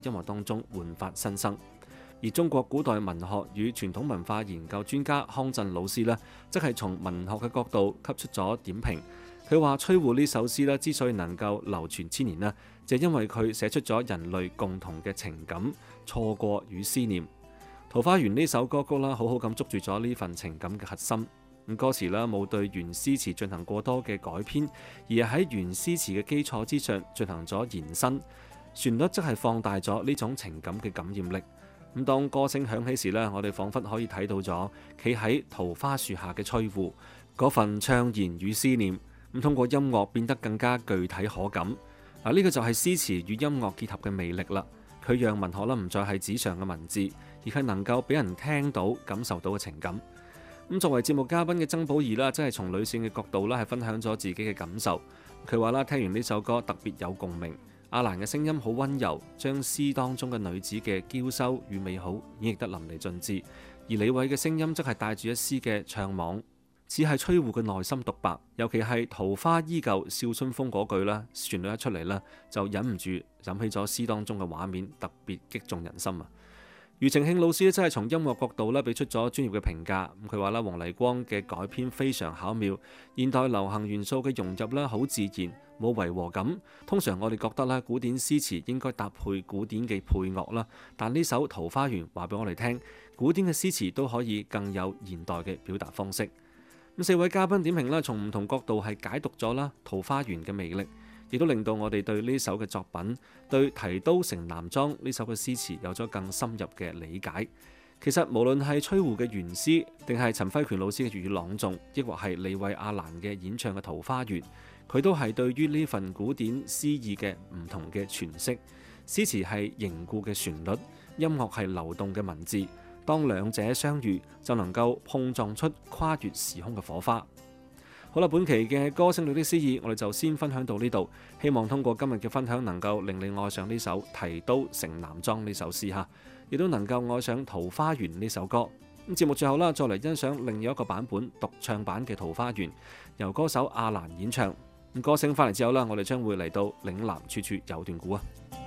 音樂當中煥發新生。而中國古代文學與傳統文化研究專家康震老師呢，則係從文學嘅角度給出咗點評。佢話《吹戶》呢首詩呢，之所以能夠流傳千年呢，就係因為佢寫出咗人類共同嘅情感、錯過與思念。《桃花源》呢首歌曲啦，好好咁捉住咗呢份情感嘅核心。咁歌詞啦冇對原詩詞進行過多嘅改編，而係喺原詩詞嘅基礎之上進行咗延伸。旋律則係放大咗呢種情感嘅感染力。咁當歌聲響起時呢，我哋彷彿可以睇到咗企喺桃花樹下嘅吹戶嗰份悵然與思念。咁通過音樂變得更加具體可感。嗱，呢個就係詩詞與音樂結合嘅魅力啦。佢讓文學啦唔再係紙上嘅文字，而係能夠俾人聽到、感受到嘅情感。咁作為節目嘉賓嘅曾寶儀啦，真係從女性嘅角度啦，係分享咗自己嘅感受。佢話啦，聽完呢首歌特別有共鳴。阿蘭嘅聲音好溫柔，將詩當中嘅女子嘅嬌羞與美好演繹得淋漓盡致。而李偉嘅聲音則係帶住一絲嘅悵惘，似係吹戶嘅內心獨白。尤其係桃花依舊笑春風嗰句啦，旋律一出嚟啦，就忍唔住引起咗詩當中嘅畫面，特別擊中人心啊！庾澄慶老師咧真係從音樂角度咧俾出咗專業嘅評價。佢話啦，黃麗光嘅改編非常巧妙，現代流行元素嘅融入咧好自然，冇違和感。通常我哋覺得咧古典詩詞應該搭配古典嘅配樂啦，但呢首《桃花源》話俾我哋聽，古典嘅詩詞都可以更有現代嘅表達方式。咁四位嘉賓點評啦，從唔同角度係解讀咗啦《桃花源》嘅魅力。亦都令到我哋對呢首嘅作品，對提刀城南莊呢首嘅詩詞有咗更深入嘅理解。其實無論係吹戶嘅原詩，定係陳輝權老師嘅粵語朗誦，抑或係李偉阿蘭嘅演唱嘅《桃花源》，佢都係對於呢份古典詩意嘅唔同嘅詮釋。詩詞係凝固嘅旋律，音樂係流動嘅文字。當兩者相遇，就能夠碰撞出跨越時空嘅火花。好啦，本期嘅歌聲裏的詩意，我哋就先分享到呢度。希望通過今日嘅分享，能夠令你愛上呢首《提刀城南莊》呢首詩哈，亦都能夠愛上《桃花源》呢首歌。咁節目最後啦，再嚟欣賞另一個版本獨唱版嘅《桃花源》，由歌手阿蘭演唱。咁歌聲翻嚟之後啦，我哋將會嚟到嶺南處處有段古啊。